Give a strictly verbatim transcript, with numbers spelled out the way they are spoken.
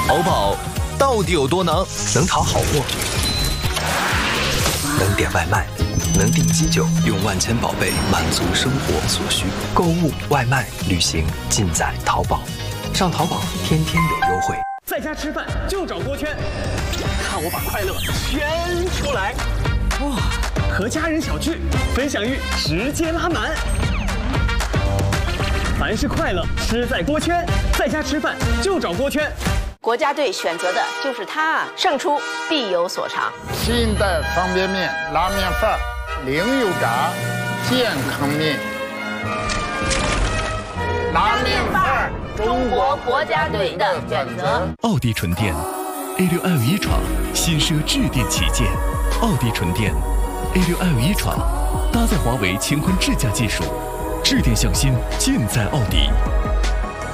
淘宝到底有多能？能淘好货，能点外卖，能订机酒，用万千宝贝满足生活所需。购物、外卖、旅行尽在淘宝。上淘宝天天有优惠。 在家吃饭就找锅圈，看我把快乐圈出来。哇，和家人小聚，分享欲直接拉满。凡是快乐，吃在锅圈。在家吃饭就找锅圈。 国家队选择的就是它，胜出必有所长。 新一代方便面、拉面饭、零油炸、健康面。拉面饭， 中国国家队的选择。 奥迪纯电 A 六 L 一闯，新奢致电旗舰。奥迪纯电 A 六 L 一闯，搭载华为乾坤智驾技术，致电向心尽在奥迪。